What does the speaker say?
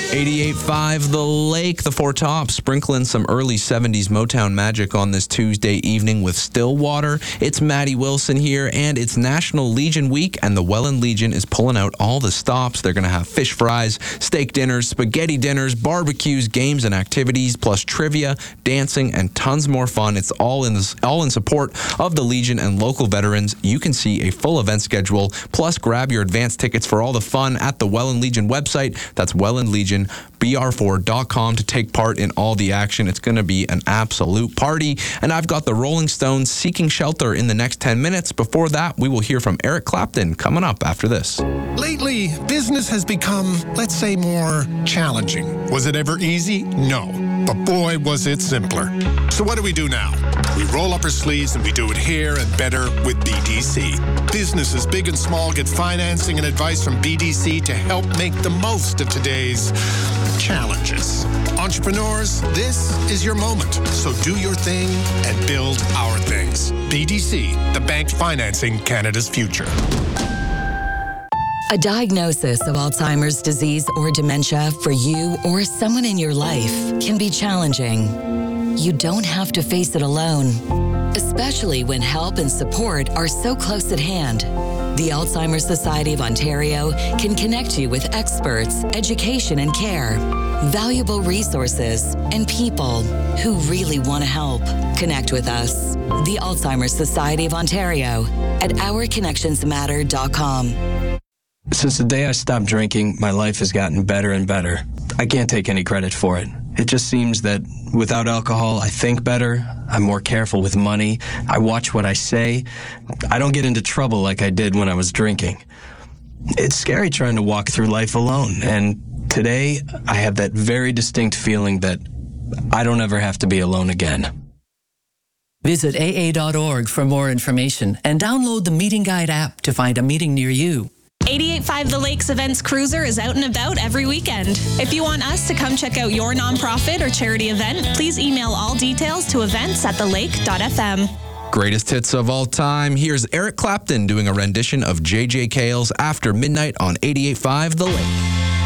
88.5 The Lake, the Four Tops, sprinkling some early 70s Motown magic on this Tuesday evening with Stillwater. It's Maddie Wilson here, and it's National Legion Week, and the Welland Legion is pulling out all the stops. They're going to have fish fries, steak dinners, spaghetti dinners, barbecues, games and activities, plus trivia, dancing, and tons more fun. It's all in support of the Legion and local veterans. You can see a full event schedule, plus grab your advance tickets for all the fun at the Welland Legion website. That's wellandlegionbr4.com to take part in all the action. It's going to be an absolute party. And I've got the Rolling Stones Seeking Shelter in the next 10 minutes. Before that, we will hear from Eric Clapton coming up after this. Lately, business has become, let's say, more challenging. Was it ever easy? No. But boy, was it simpler. So what do we do now? We roll up our sleeves and we do it here and better with BDC. Businesses big and small get financing and advice from BDC to help make the most of today's challenges. Entrepreneurs, this is your moment. So do your thing and build our things. BDC, the bank financing Canada's future. A diagnosis of Alzheimer's disease or dementia for you or someone in your life can be challenging. You don't have to face it alone, especially when help and support are so close at hand. The Alzheimer's Society of Ontario can connect you with experts, education and care, valuable resources, and people who really want to help. Connect with us, the Alzheimer's Society of Ontario, at ourconnectionsmatter.com. Since the day I stopped drinking, my life has gotten better and better. I can't take any credit for it. It just seems that without alcohol, I think better, I'm more careful with money, I watch what I say, I don't get into trouble like I did when I was drinking. It's scary trying to walk through life alone, and today I have that very distinct feeling that I don't ever have to be alone again. Visit AA.org for more information and download the Meeting Guide app to find a meeting near you. 88.5 The Lakes Events Cruiser is out and about every weekend. If you want us to come check out your nonprofit or charity event, please email all details to events@thelake.fm. Greatest hits of all time. Here's Eric Clapton doing a rendition of J.J. Cale's After Midnight on 88.5 The Lake.